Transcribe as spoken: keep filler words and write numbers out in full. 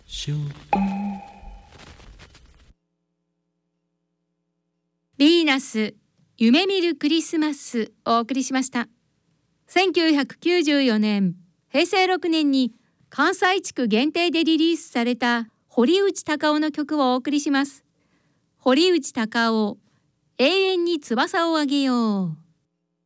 シュヴィーナス夢見るクリスマスをお送りしました。せんきゅうひゃくきゅうじゅうよねんへいせいろくねんに関西地区限定でリリースされた堀内孝雄の曲をお送りします。堀内孝雄、永遠に翼をあげよう。